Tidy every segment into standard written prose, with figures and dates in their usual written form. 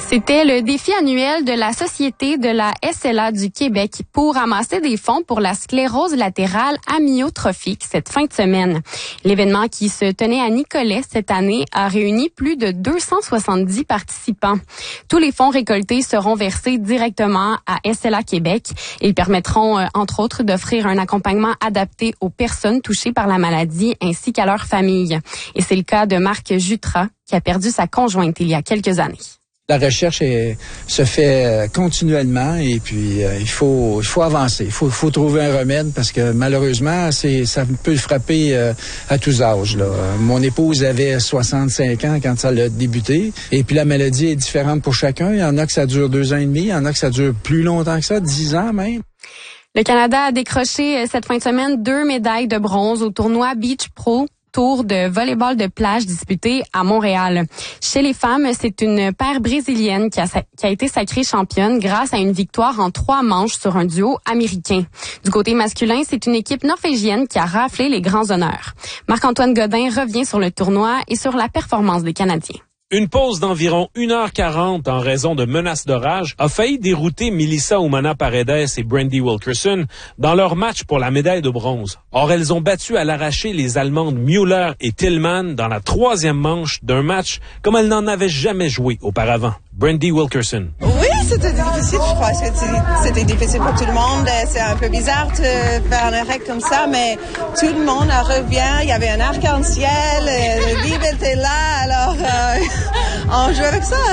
C'était le défi annuel de la Société de la SLA du Québec pour ramasser des fonds pour la sclérose latérale amyotrophique cette fin de semaine. L'événement qui se tenait à Nicolet cette année a réuni plus de 270 participants. Tous les fonds récoltés seront versés directement à SLA Québec. Ils permettront, entre autres, d'offrir un accompagnement adapté aux personnes touchées par la maladie ainsi qu'à leurs familles. Et c'est le cas de Marc Jutras, qui a perdu sa conjointe il y a quelques années. La recherche se fait continuellement et puis il faut avancer. Il faut trouver un remède parce que malheureusement, ça peut frapper à tous âges. Là. Mon épouse avait 65 ans quand ça a débuté et puis la maladie est différente pour chacun. Il y en a que ça dure 2 ans et demi, il y en a que ça dure plus longtemps que ça, 10 ans même. Le Canada a décroché cette fin de semaine 2 médailles de bronze au tournoi Beach Pro Tour de volleyball de plage disputé à Montréal. Chez les femmes, c'est une paire brésilienne qui a été sacrée championne grâce à une victoire en 3 manches sur un duo américain. Du côté masculin, c'est une équipe norvégienne qui a raflé les grands honneurs. Marc-Antoine Godin revient sur le tournoi et sur la performance des Canadiens. Une pause d'environ 1h40 en raison de menaces d'orage a failli dérouter Melissa Umana Paredes et Brandy Wilkerson dans leur match pour la médaille de bronze. Or, elles ont battu à l'arraché les Allemandes Müller et Tillman dans la 3e manche d'un match comme elles n'en avaient jamais joué auparavant. Brandy Wilkerson. Oui, c'était difficile, je crois. C'était difficile pour tout le monde. C'est un peu bizarre de faire un arrêt comme ça, mais tout le monde revient. Il y avait un arc-en-ciel, le livre était là, alors on joue avec ça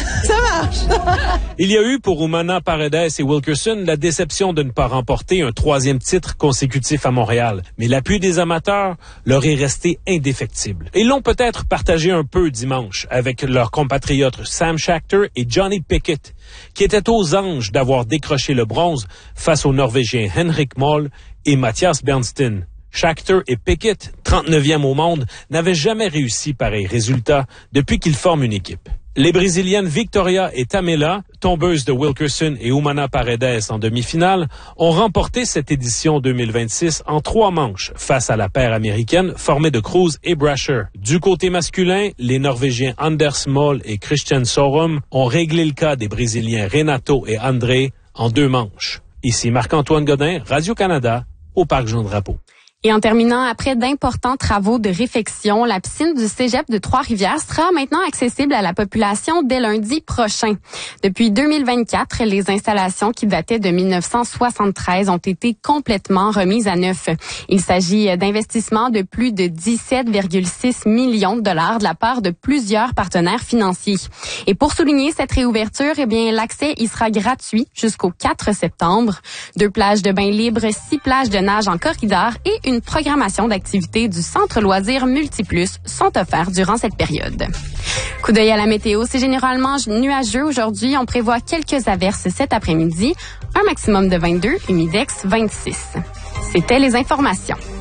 marche. Il y a eu pour Umana Paredes et Wilkerson la déception de ne pas remporter un 3e titre consécutif à Montréal. Mais l'appui des amateurs leur est resté indéfectible. Ils l'ont peut-être partagé un peu dimanche avec leurs compatriotes Sam Schachter et Johnny Pickett, qui étaient aux anges d'avoir décroché le bronze face aux Norvégiens Henrik Moll et Mathias Bernstein. Schachter et Pickett, 39e au monde, n'avaient jamais réussi pareil résultat depuis qu'ils forment une équipe. Les Brésiliennes Victoria et Tamela, tombeuses de Wilkerson et Umana Paredes en demi-finale, ont remporté cette édition 2026 en 3 manches face à la paire américaine formée de Cruz et Brasher. Du côté masculin, les Norvégiens Anders Moll et Christian Sorum ont réglé le cas des Brésiliens Renato et André en 2 manches. Ici Marc-Antoine Godin, Radio-Canada, au Parc Jean-Drapeau. Et en terminant, après d'importants travaux de réfection, la piscine du Cégep de Trois-Rivières sera maintenant accessible à la population dès lundi prochain. Depuis 2024, les installations qui dataient de 1973 ont été complètement remises à neuf. Il s'agit d'investissements de plus de 17,6 millions de dollars de la part de plusieurs partenaires financiers. Et pour souligner cette réouverture, l'accès y sera gratuit jusqu'au 4 septembre. 2 plages de bains libres, 6 plages de nage en corridor et une programmation d'activités du Centre Loisirs Multiplus sont offerts durant cette période. Coup d'œil à la météo, c'est généralement nuageux aujourd'hui. On prévoit quelques averses cet après-midi, un maximum de 22, humidex 26. C'était les informations.